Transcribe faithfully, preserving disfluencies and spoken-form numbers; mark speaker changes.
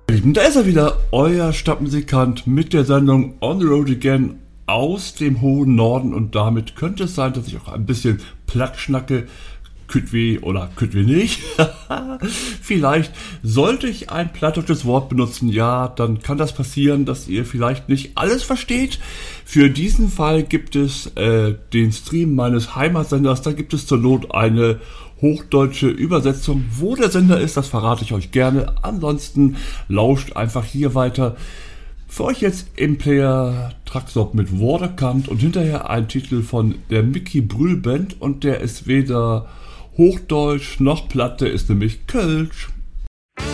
Speaker 1: Da ist er wieder, euer Stadtmusikant mit der Sendung On the Road Again aus dem hohen Norden, und damit könnte es sein, dass ich auch ein bisschen platt schnacke. Kütt wie oder kütt wie nicht. Vielleicht sollte ich ein plattdeutsches Wort benutzen, ja, dann kann das passieren, dass ihr vielleicht nicht alles versteht. Für diesen Fall gibt es äh, den Stream meines Heimatsenders, da gibt es zur Not eine hochdeutsche Übersetzung. Wo der Sender ist, das verrate ich euch gerne. Ansonsten lauscht einfach hier weiter. Für euch jetzt im Player Truckstop mit Waterkant und hinterher ein Titel von der Mickey Brühl Band, und der ist weder Hochdeutsch noch Platte, ist nämlich Kölsch.